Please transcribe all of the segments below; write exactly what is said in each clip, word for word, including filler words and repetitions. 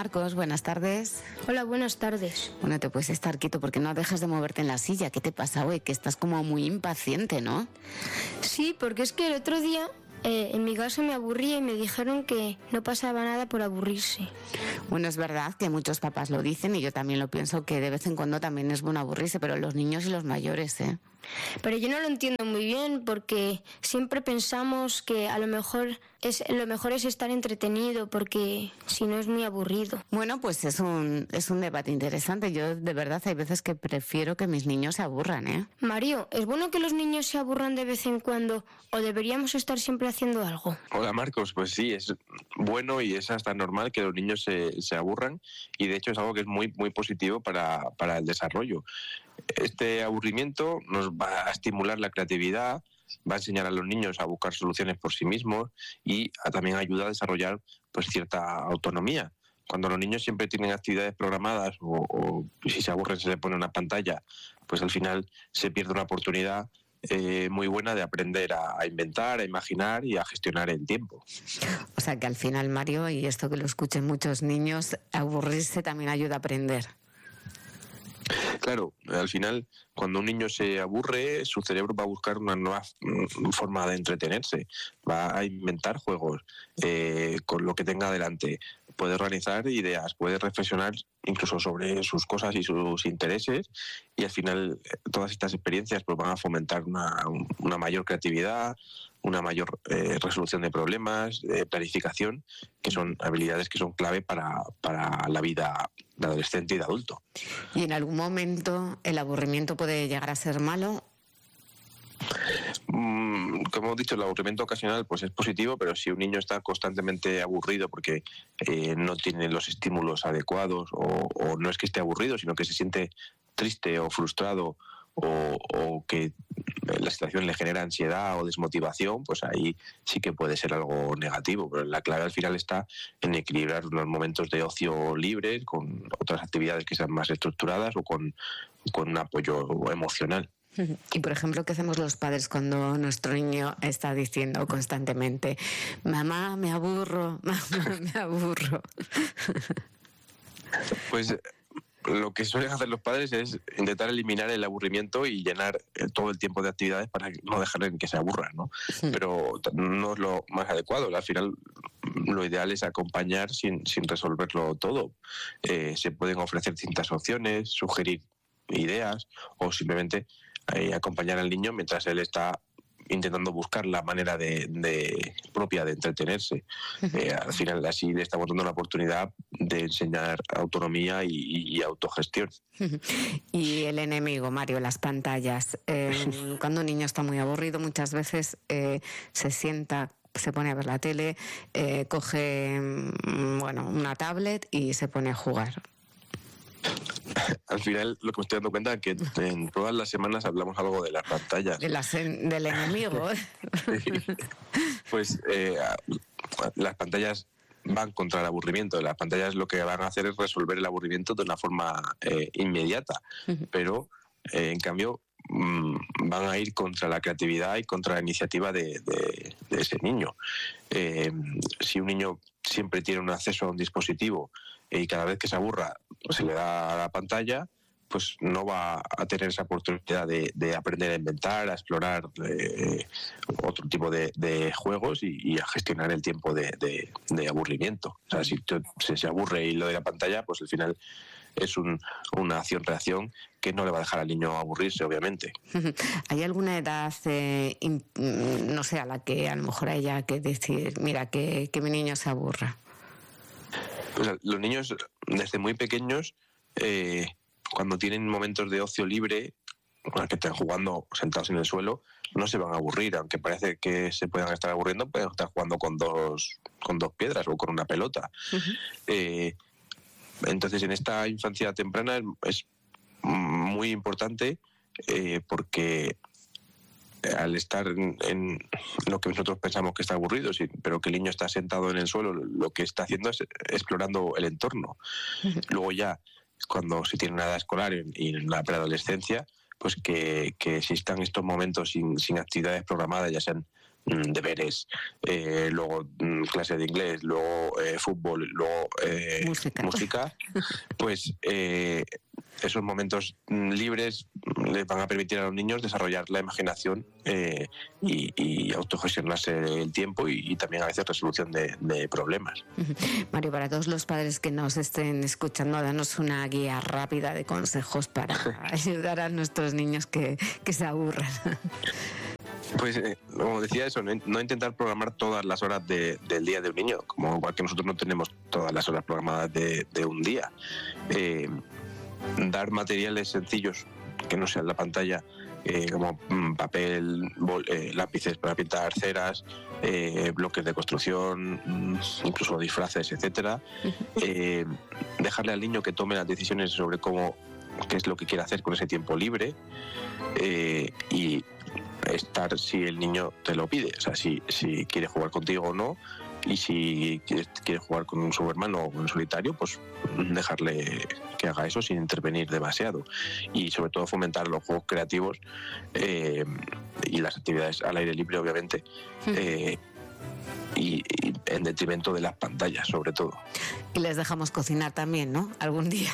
Marcos, buenas tardes. Hola, buenas tardes. Bueno, te puedes estar quieto porque no dejas de moverte en la silla. ¿Qué te pasa hoy? Que estás como muy impaciente, ¿no? Sí, porque es que el otro día eh, en mi casa me aburría y me dijeron que no pasaba nada por aburrirse. Bueno, es verdad que muchos papás lo dicen y yo también lo pienso, que de vez en cuando también es bueno aburrirse, pero los niños y los mayores, ¿eh? Pero yo no lo entiendo muy bien porque siempre pensamos que a lo mejor es lo mejor es estar entretenido porque si no es muy aburrido. Bueno, pues es un es un debate interesante. Yo de verdad hay veces que prefiero que mis niños se aburran, ¿eh? Mario, ¿es bueno que los niños se aburran de vez en cuando o deberíamos estar siempre haciendo algo? Hola Marcos, pues sí, es bueno y es hasta normal que los niños se, se aburran y de hecho es algo que es muy, muy positivo para, para el desarrollo. Este aburrimiento nos va a estimular la creatividad, va a enseñar a los niños a buscar soluciones por sí mismos y a, también ayuda a desarrollar pues cierta autonomía. Cuando los niños siempre tienen actividades programadas o, o si se aburren se les pone una pantalla, pues al final se pierde una oportunidad eh, muy buena de aprender a, a inventar, a imaginar y a gestionar el tiempo. O sea que al final, Mario, y esto que lo escuchen muchos niños, aburrirse también ayuda a aprender. Claro, al final, cuando un niño se aburre, su cerebro va a buscar una nueva forma de entretenerse, va a inventar juegos eh, con lo que tenga delante, puede organizar ideas, puede reflexionar incluso sobre sus cosas y sus intereses y al final todas estas experiencias pues, van a fomentar una, una mayor creatividad, una mayor eh, resolución de problemas, eh, planificación, que son habilidades que son clave para, para la vida de adolescente y de adulto. ¿Y en algún momento el aburrimiento puede llegar a ser malo? Mm, como hemos dicho, el aburrimiento ocasional pues es positivo, pero si un niño está constantemente aburrido porque eh, no tiene los estímulos adecuados o, o no es que esté aburrido, sino que se siente triste o frustrado o, o que la situación le genera ansiedad o desmotivación, pues ahí sí que puede ser algo negativo, pero la clave al final está en equilibrar los momentos de ocio libres con otras actividades que sean más estructuradas o con, con un apoyo emocional. Y por ejemplo, ¿qué hacemos los padres cuando nuestro niño está diciendo constantemente mamá, me aburro, mamá, me aburro? Pues lo que suelen hacer los padres es intentar eliminar el aburrimiento y llenar todo el tiempo de actividades para no dejar que se aburran, ¿no? Sí. Pero no es lo más adecuado. Al final, lo ideal es acompañar sin, sin resolverlo todo. Eh, se pueden ofrecer distintas opciones, sugerir ideas o simplemente eh, acompañar al niño mientras él está intentando buscar la manera de, de propia de entretenerse. Eh, al final así le estamos dando la oportunidad de enseñar autonomía y, y autogestión. Y el enemigo, Mario, las pantallas. Eh, cuando un niño está muy aburrido, muchas veces eh, se sienta, se pone a ver la tele, eh, coge bueno, una tablet y se pone a jugar. Al final lo que me estoy dando cuenta es que en todas las semanas hablamos algo de las pantallas. De las, del enemigo. Pues eh, las pantallas van contra el aburrimiento. Las pantallas lo que van a hacer es resolver el aburrimiento de una forma eh, inmediata. Uh-huh. Pero eh, en cambio mmm, van a ir contra la creatividad y contra la iniciativa de, de, de ese niño. Eh, si un niño siempre tiene un acceso a un dispositivo y cada vez que se aburra se le da a la pantalla, pues no va a tener esa oportunidad de, de aprender a inventar, a explorar eh, otro tipo de, de juegos y, y a gestionar el tiempo de, de, de aburrimiento. O sea, si se, se aburre y lo de la pantalla, pues al final es un, una acción-reacción que no le va a dejar al niño aburrirse, obviamente. ¿Hay alguna edad, eh, no sé, a la que a lo mejor haya que decir, mira, que, que mi niño se aburra? Pues los niños desde muy pequeños, eh, cuando tienen momentos de ocio libre, que estén jugando sentados en el suelo, no se van a aburrir, aunque parece que se puedan estar aburriendo, pueden estar jugando con dos, con dos piedras o con una pelota. Uh-huh. Eh, entonces, en esta infancia temprana es, es muy importante eh, porque al estar en, en lo que nosotros pensamos que está aburrido, sí, pero que el niño está sentado en el suelo, lo que está haciendo es explorando el entorno. Uh-huh. Luego ya, cuando se tiene una edad escolar y en la preadolescencia, pues que, que existan estos momentos sin, sin actividades programadas, ya sean deberes, eh, luego mm, clase de inglés, luego eh, fútbol, luego eh, música. música, pues eh, esos momentos libres les van a permitir a los niños desarrollar la imaginación eh, y, y autogestionarse el tiempo y, y también a veces resolución de, de problemas. Mario, para todos los padres que nos estén escuchando, danos una guía rápida de consejos para ayudar a nuestros niños que, que se aburran. Pues, eh, como decía eso, no, no intentar programar todas las horas de, del día de un niño, como igual que nosotros no tenemos todas las horas programadas de, de un día. Eh, dar materiales sencillos, que no sean la pantalla, eh, como mm, papel, bol, eh, lápices para pintar, ceras, eh, bloques de construcción, mm, incluso disfraces, etcétera. Eh, dejarle al niño que tome las decisiones sobre cómo, qué es lo que quiere hacer con ese tiempo libre, eh, y estar si el niño te lo pide, o sea, si, si quiere jugar contigo o no, y si quiere, quiere jugar con su hermano o en solitario, pues dejarle que haga eso sin intervenir demasiado, y sobre todo fomentar los juegos creativos eh, y las actividades al aire libre, obviamente, eh, y, y en detrimento de las pantallas, sobre todo. Y les dejamos cocinar también, ¿no? Algún día.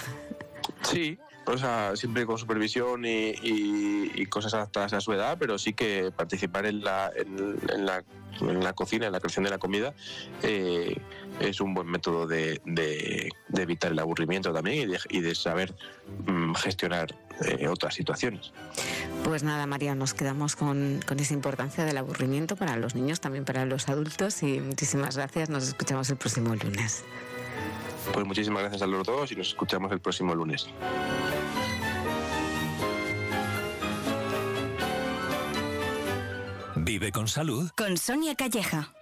Sí, o sea, siempre con supervisión y, y, y cosas adaptadas a su edad, pero sí que participar en la, en, en la, en la cocina, en la creación de la comida, eh, es un buen método de, de, de evitar el aburrimiento también y de, y de saber mm, gestionar eh, otras situaciones. Pues nada, María, nos quedamos con, con esa importancia del aburrimiento para los niños, también para los adultos, y muchísimas gracias. Nos escuchamos el próximo lunes. Pues muchísimas gracias a los dos y nos escuchamos el próximo lunes. Vive con salud con Sonia Calleja.